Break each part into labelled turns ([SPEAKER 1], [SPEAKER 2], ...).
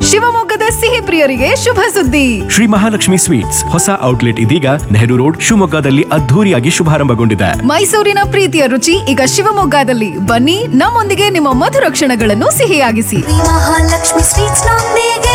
[SPEAKER 1] ಶಿವಮೊಗ್ಗದ ಸಿಹಿ ಪ್ರಿಯರಿಗೆ ಶುಭ ಸುದ್ದಿ.
[SPEAKER 2] ಶ್ರೀ ಮಹಾಲಕ್ಷ್ಮಿ ಸ್ವೀಟ್ಸ್ ಹೊಸ ಔಟ್ಲೆಟ್ ಇದೀಗ ನೆಹರು ರೋಡ್ ಶಿವಮೊಗ್ಗದಲ್ಲಿ ಅದ್ಧೂರಿಯಾಗಿ ಶುಭಾರಂಭಗೊಂಡಿದೆ.
[SPEAKER 1] ಮೈಸೂರಿನ ಪ್ರೀತಿಯ ರುಚಿ ಈಗ ಶಿವಮೊಗ್ಗದಲ್ಲಿ. ಬನ್ನಿ, ನಮ್ಮೊಂದಿಗೆ ನಿಮ್ಮ ಮಧುರ ಕ್ಷಣಗಳನ್ನು ಸಿಹಿಯಾಗಿಸಿ.
[SPEAKER 3] ಮಹಾಲಕ್ಷ್ಮಿ ಸ್ವೀಟ್ಸ್ ನೊಂದಿಗೆ.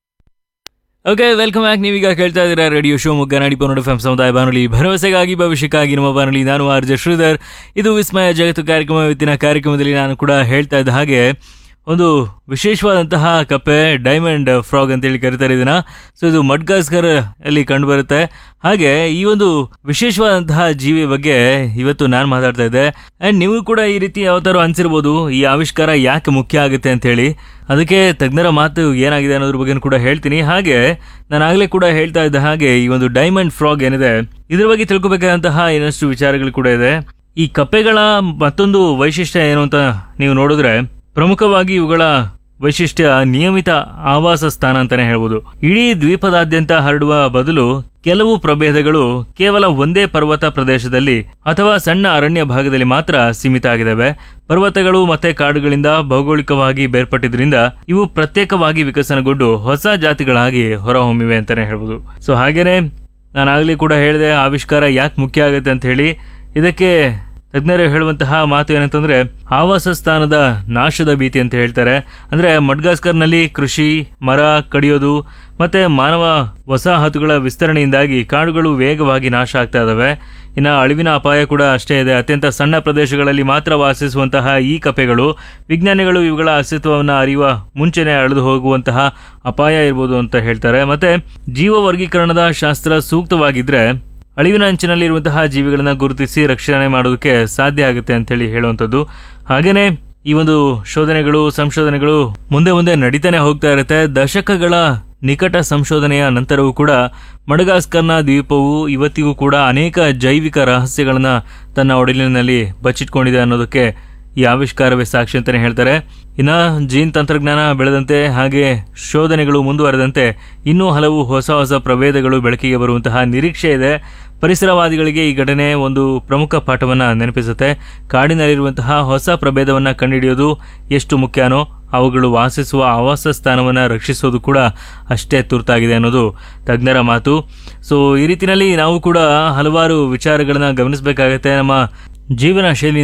[SPEAKER 4] Okay, welcome back. ನೀವೀಗ ಕೇಳ್ತಾ ಇದ್ದೀರಾ ರೇಡಿಯೋ ಶಿವಮೊಗ್ಗ 90.4 FM ಸಮುದಾಯ ಬಾನುಲಿ, ಭರವಸೆಗಾಗಿ ಭವಿಷ್ಯಕ್ಕಾಗಿ ನಮ್ಮ ಬಾನುಲಿ. ನಾನು ಆರ್ ಜೆ ಶ್ರೀಧರ್. ಇದು ವಿಸ್ಮಯ ಜಗತ್ತು ಕಾರ್ಯಕ್ರಮ. ಇವತ್ತಿನ ಕಾರ್ಯಕ್ರಮದಲ್ಲಿ ನಾನು ಕೂಡ ಹೇಳ್ತಾ ಇದ್ದ ಹಾಗೆ ಒಂದು ವಿಶೇಷವಾದಂತಹ ಕಪ್ಪೆ, ಡೈಮಂಡ್ ಫ್ರಾಗ್ ಅಂತೇಳಿ ಕರೀತಾರೆ ಇದನ್ನ. ಸೊ ಇದು ಮಡ್ಗಾಸ್ಕರ್ ಅಲ್ಲಿ ಕಂಡುಬರುತ್ತೆ. ಹಾಗೆ ಈ ಒಂದು ವಿಶೇಷವಾದಂತಹ ಜೀವಿ ಬಗ್ಗೆ ಇವತ್ತು ನಾನು ಮಾತಾಡ್ತಾ ಇದ್ದೆ. ಅಂಡ್ ನೀವು ಕೂಡ ಈ ರೀತಿ ಯಾವ ತರ ಅನ್ಸಿರ್ಬೋದು, ಈ ಆವಿಷ್ಕಾರ ಯಾಕೆ ಮುಖ್ಯ ಆಗುತ್ತೆ ಅಂತ ಹೇಳಿ. ಅದಕ್ಕೆ ತಜ್ಞರ ಮಾತು ಏನಾಗಿದೆ ಅನ್ನೋದ್ರ ಬಗ್ಗೆ ಕೂಡ ಹೇಳ್ತೀನಿ. ಹಾಗೆ ನಾನು ಆಗ್ಲೇ ಕೂಡ ಹೇಳ್ತಾ ಇದ್ದ ಹಾಗೆ ಈ ಒಂದು ಡೈಮಂಡ್ ಫ್ರಾಗ್ ಏನಿದೆ, ಇದ್ರ ಬಗ್ಗೆ ತಿಳ್ಕೊಬೇಕಾದಂತಹ ಇನ್ನಷ್ಟು ವಿಚಾರಗಳು ಕೂಡ ಇದೆ. ಈ ಕಪ್ಪೆಗಳ ಮತ್ತೊಂದು ವೈಶಿಷ್ಟ್ಯ ಏನು ಅಂತ ನೀವು ನೋಡಿದ್ರೆ, ಪ್ರಮುಖವಾಗಿ ಇವುಗಳ ವೈಶಿಷ್ಟ್ಯ ನಿಯಮಿತ ಆವಾಸ ಸ್ಥಾನ ಅಂತಾನೆ ಹೇಳ್ಬೋದು. ಇಡೀ ದ್ವೀಪದಾದ್ಯಂತ ಹರಡುವ ಬದಲು ಕೆಲವು ಪ್ರಭೇದಗಳು ಕೇವಲ ಒಂದೇ ಪರ್ವತ ಪ್ರದೇಶದಲ್ಲಿ ಅಥವಾ ಸಣ್ಣ ಅರಣ್ಯ ಭಾಗದಲ್ಲಿ ಮಾತ್ರ ಸೀಮಿತ ಆಗಿದ್ದಾವೆ. ಪರ್ವತಗಳು ಮತ್ತೆ ಕಾಡುಗಳಿಂದ ಭೌಗೋಳಿಕವಾಗಿ ಬೇರ್ಪಟ್ಟಿದ್ರಿಂದ ಇವು ಪ್ರತ್ಯೇಕವಾಗಿ ವಿಕಸನಗೊಂಡು ಹೊಸ ಜಾತಿಗಳಾಗಿ ಹೊರಹೊಮ್ಮಿವೆ ಅಂತಾನೆ ಹೇಳ್ಬೋದು. ಸೊ ಹಾಗೇನೆ ನಾನಾಗ್ಲೇ ಕೂಡ ಹೇಳಿದೆ, ಆವಿಷ್ಕಾರ ಯಾಕೆ ಮುಖ್ಯ ಆಗುತ್ತೆ ಅಂತ ಹೇಳಿ. ಇದಕ್ಕೆ ತಜ್ಞರು ಹೇಳುವಂತಹ ಮಾತು ಏನಂತಂದ್ರೆ, ಆವಾಸ ಸ್ಥಾನದ ನಾಶದ ಭೀತಿ ಅಂತ ಹೇಳ್ತಾರೆ. ಅಂದ್ರೆ ಮಡ್ಗಾಸ್ಕರ್ನಲ್ಲಿ ಕೃಷಿ, ಮರ ಕಡಿಯೋದು ಮತ್ತೆ ಮಾನವ ವಸಾಹತುಗಳ ವಿಸ್ತರಣೆಯಿಂದಾಗಿ ಕಾಡುಗಳು ವೇಗವಾಗಿ ನಾಶ ಆಗ್ತಾ ಇದಾವೆ. ಇನ್ನು ಅಳಿವಿನ ಅಪಾಯ ಕೂಡ ಅಷ್ಟೇ ಇದೆ. ಅತ್ಯಂತ ಸಣ್ಣ ಪ್ರದೇಶಗಳಲ್ಲಿ ಮಾತ್ರ ವಾಸಿಸುವಂತಹ ಈ ಕಪ್ಪೆಗಳು, ವಿಜ್ಞಾನಿಗಳು ಇವುಗಳ ಅಸ್ತಿತ್ವವನ್ನು ಅರಿಯುವ ಮುಂಚೆನೆ ಅಳೆದು ಹೋಗುವಂತಹ ಅಪಾಯ ಇರ್ಬೋದು ಅಂತ ಹೇಳ್ತಾರೆ. ಮತ್ತೆ ಜೀವ ವರ್ಗೀಕರಣದ ಶಾಸ್ತ್ರ ಸೂಕ್ತವಾಗಿದ್ರೆ ಅಳಿವಿನ ಅಂಚಿನಲ್ಲಿರುವಂತಹ ಜೀವಿಗಳನ್ನ ಗುರುತಿಸಿ ರಕ್ಷಣೆ ಮಾಡೋದಕ್ಕೆ ಸಾಧ್ಯ ಆಗುತ್ತೆ ಅಂತ ಹೇಳಿ ಹೇಳುವಂಥದ್ದು. ಹಾಗೇನೆ ಈ ಒಂದು ಸಂಶೋಧನೆಗಳು ಮುಂದೆ ನಡೀತಾನೆ ಹೋಗ್ತಾ ಇರುತ್ತೆ. ದಶಕಗಳ ನಿಕಟ ಸಂಶೋಧನೆಯ ನಂತರವೂ ಕೂಡ ಮಡಗಾಸ್ಕರ್ನ ದ್ವೀಪವು ಇವತ್ತಿಗೂ ಕೂಡ ಅನೇಕ ಜೈವಿಕ ರಹಸ್ಯಗಳನ್ನ ತನ್ನ ಒಡಲಿನಲ್ಲಿ ಬಚ್ಚಿಟ್ಕೊಂಡಿದೆ ಅನ್ನೋದಕ್ಕೆ ಈ ಆವಿಷ್ಕಾರವೇ ಸಾಕ್ಷಿ ಅಂತಾನೆ ಹೇಳ್ತಾರೆ. ಇನ್ನ ಜೀನ್ ತಂತ್ರಜ್ಞಾನ ಬೆಳೆದಂತೆ ಹಾಗೆ ಶೋಧನೆಗಳು ಮುಂದುವರೆದಂತೆ ಇನ್ನೂ ಹಲವು ಹೊಸ ಪ್ರಭೇದಗಳು ಬೆಳಕಿಗೆ ಬರುವಂತಹ ನಿರೀಕ್ಷೆ ಇದೆ. ಪರಿಸರವಾದಿಗಳಿಗೆ ಈ ಘಟನೆ ಒಂದು ಪ್ರಮುಖ ಪಾಠವನ್ನ ನೆನಪಿಸುತ್ತೆ. ಕಾಡಿನಲ್ಲಿರುವಂತಹ ಹೊಸ ಪ್ರಭೇದವನ್ನ ಕಂಡುಹಿಡಿಯೋದು ಎಷ್ಟು ಮುಖ್ಯನೋ, ಅವುಗಳು ವಾಸಿಸುವ ಆವಾಸ ಸ್ಥಾನವನ್ನ ರಕ್ಷಿಸೋದು ಕೂಡ ಅಷ್ಟೇ ತುರ್ತಾಗಿದೆ ಅನ್ನೋದು ತಜ್ಞರ ಮಾತು. ಸೊ ಈ ರೀತಿಯಲ್ಲಿ ನಾವು ಕೂಡ ಹಲವಾರು ವಿಚಾರಗಳನ್ನ ಗಮನಿಸಬೇಕಾಗತ್ತೆ. ನಮ್ಮ ಜೀವನ ಶೈಲಿ